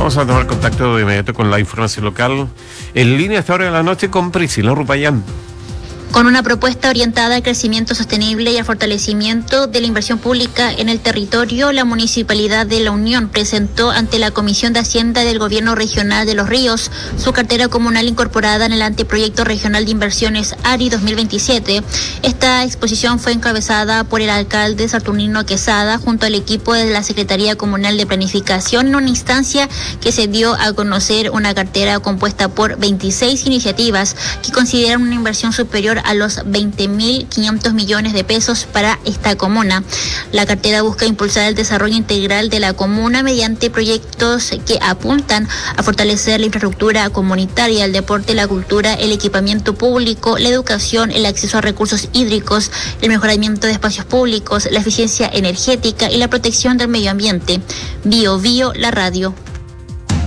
Vamos a tomar contacto de inmediato con la información local. En línea a esta hora de la noche con Priscila Rupayán. Con una propuesta orientada al crecimiento sostenible y al fortalecimiento de la inversión pública en el territorio, la Municipalidad de La Unión presentó ante la Comisión de Hacienda del Gobierno Regional de Los Ríos su cartera comunal incorporada en el Anteproyecto Regional de Inversiones ARI 2027. Esta exposición fue encabezada por el alcalde Saturnino Quesada junto al equipo de la Secretaría Comunal de Planificación, en una instancia que se dio a conocer una cartera compuesta por 26 iniciativas que consideran una inversión superior a los 20.500 millones de pesos para esta comuna. La cartera busca impulsar el desarrollo integral de la comuna mediante proyectos que apuntan a fortalecer la infraestructura comunitaria, el deporte, la cultura, el equipamiento público, la educación, el acceso a recursos hídricos, el mejoramiento de espacios públicos, la eficiencia energética y la protección del medio ambiente. Bio, la radio.